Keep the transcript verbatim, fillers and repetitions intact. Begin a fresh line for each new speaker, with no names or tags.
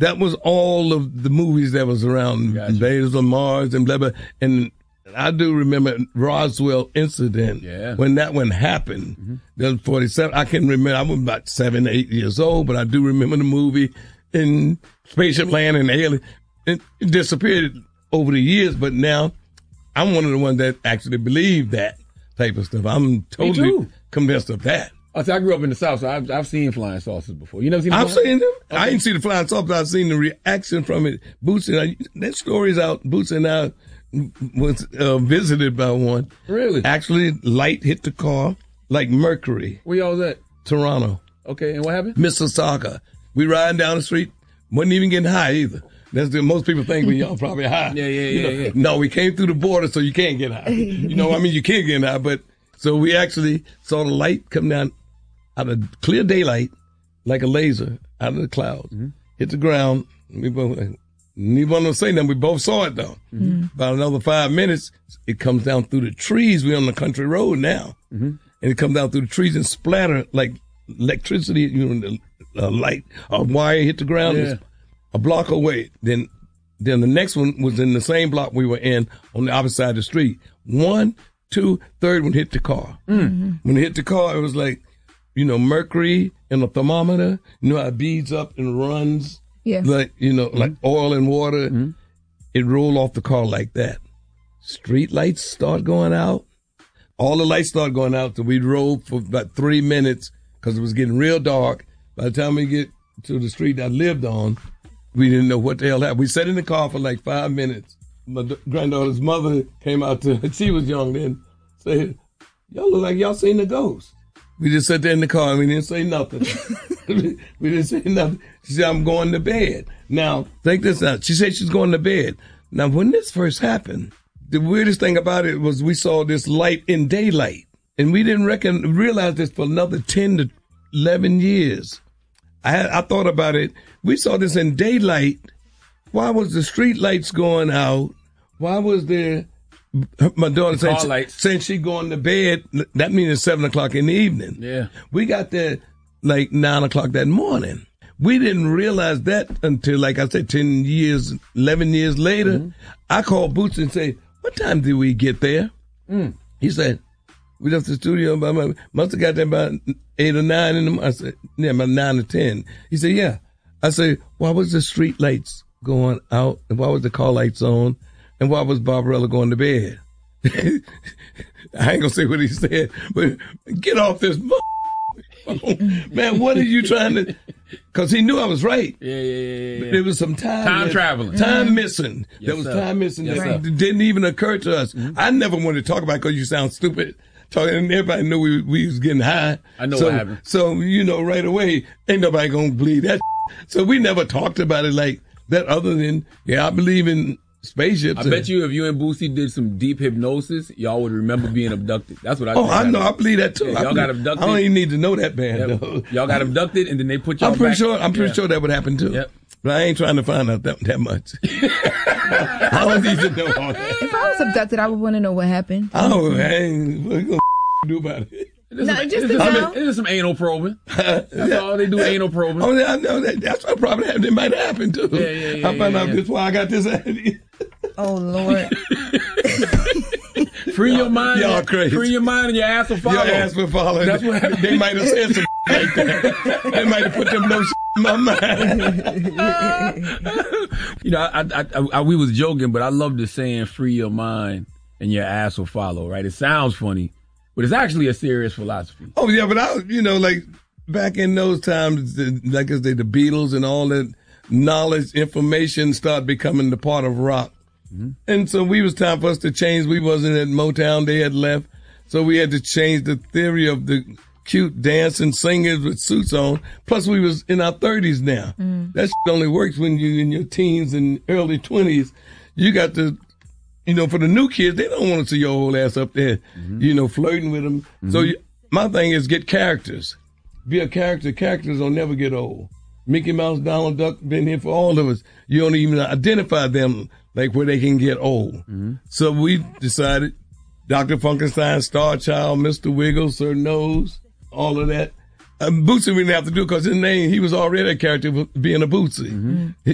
that was all of the movies that was around, gotcha. Invaders of Mars and blah, blah. And I do remember Roswell incident
yeah.
when that one happened. Mm-hmm. That was forty-seven. I can remember, I was about seven, eight years old, but I do remember the movie in Spaceship Land and Alien. It, it disappeared over the years, but now I'm one of the ones that actually believe that type of stuff. I'm totally convinced of that.
Oh, so I grew up in the South, so I've, I've seen flying saucers before. You never seen them?
I've seen them. Okay. I didn't see the flying saucers, but I've seen the reaction from it. Bootsy, and I, that story's out. Bootsy and I was uh, visited by one.
Really?
Actually, light hit the car like Mercury.
Where y'all was at?
Toronto.
Okay, and what happened?
Mississauga. We riding down the street, wasn't even getting high either. That's the most people think when y'all probably high.
Yeah, yeah,
you
yeah,
know,
yeah.
No, we came through the border, so you can't get high. You know, I mean, you can't get high, but so we actually saw the light come down out of clear daylight, like a laser, out of the clouds, mm-hmm. hit the ground. We both, neither one of us say nothing. We both saw it though. Mm-hmm. About another five minutes, it comes down through the trees. We're on the country road now, mm-hmm. and it comes down through the trees and splatter like electricity. You know, the uh, light, a wire hit the ground.
Yeah.
A block away. Then, then the next one was in the same block we were in on the opposite side of the street. One, two, third one hit the car.
Mm-hmm.
When it hit the car, it was like, you know, mercury in a thermometer. You know how it beads up and runs?
Yeah.
Like, you know, mm-hmm. like oil and water.
Mm-hmm.
It rolled off the car like that. Street lights start going out. All the lights start going out. So we drove for about three minutes because it was getting real dark. By the time we get to the street I lived on, we didn't know what the hell happened. We sat in the car for like five minutes. My d- granddaughter's mother came out to, she was young then, said, y'all look like y'all seen the ghost. We just sat there in the car and we didn't say nothing. We didn't say nothing. She said, I'm going to bed. Now, think this out. She said she's going to bed. Now, when this first happened, the weirdest thing about it was we saw this light in daylight. And we didn't reckon, realize this for another ten to eleven years. I had, I thought about it. We saw this in daylight. Why was the street lights going out? Why was there, my daughter saying she, saying she going to bed, that means it's seven o'clock in the evening.
Yeah.
We got there like nine o'clock that morning. We didn't realize that until, like I said, ten years, eleven years later. Mm-hmm. I called Boots and say, what time did we get there?
Mm.
He said, we left the studio about, must have got there about eight or nine in the morning. I said, yeah, about nine or ten. He said, yeah. I said, why was the street lights going out? And why was the car lights on? And why was Barbarella going to bed? I ain't gonna say what he said, but get off this phone. Man, what are you trying to, cause he knew I was right.
Yeah, yeah, yeah, yeah.
There was some time.
Time traveling.
Time mm-hmm. missing.
Yes,
there was
sir.
time missing
Yes,
that
sir.
didn't even occur to us.
Mm-hmm.
I never wanted to talk about it cause you sound stupid. Talking, and everybody knew we, we was getting high.
I know
so,
what happened.
So, you know, right away, ain't nobody gonna believe that. So we never talked about it like that other than, yeah, I believe in spaceships.
I bet you if you and Boosie did some deep hypnosis, y'all would remember being abducted. That's what I
Oh,
think
I
happened.
know. I believe that too.
Yeah,
I
y'all
believe,
got abducted.
I don't even need to know that band,
Yep.
though.
Y'all got abducted and then they put y'all
I'm pretty
back.
sure, I'm pretty
Yeah.
sure that would happen too.
Yep.
But I ain't trying to find out that, that much. I don't need to know all that.
If I was abducted, I would want to know what happened.
Oh, man. What you gonna do about it?
It's
No,
some,
just
it's
to
some,
know.
it's some anal probing. That's all they do, anal probing.
Oh, yeah, I know that. That's what probably happened. It might happen too.
Yeah, yeah, yeah,
I found
yeah,
out
yeah.
this why I got this idea.
Oh, Lord.
Free your mind.
Y'all crazy.
Free your mind and your ass will follow.
Your ass will follow.
That's what happened.
They might have said some like that. They might have put them no in my mind.
You know, I, I, I, I, we was joking, but I love the saying, free your mind and your ass will follow, right? It sounds funny, but it's actually a serious philosophy.
Oh, yeah, but I, you know, like back in those times, the, like I say, the Beatles and all that knowledge, information started becoming the part of rock. Mm-hmm. And so we was time for us to change. We wasn't at Motown. They had left. So we had to change the theory of the cute dancing singers with suits on. Plus we was in our thirties now. Mm. That shit only works when you in your teens and early twenties. You got to, you know, for the new kids, they don't want to see your old ass up there, mm-hmm. you know, flirting with them. Mm-hmm. So you, my thing is get characters. Be a character. Characters will never get old. Mickey Mouse, Donald Duck, been here for all of us. You don't even identify them like where they can get old. Mm-hmm. So we decided Doctor Funkenstein, Star Child, Mister Wiggle, Sir Nose, all of that. Um, Bootsy we didn't have to do because his name, he was already a character being a Bootsy. Mm-hmm.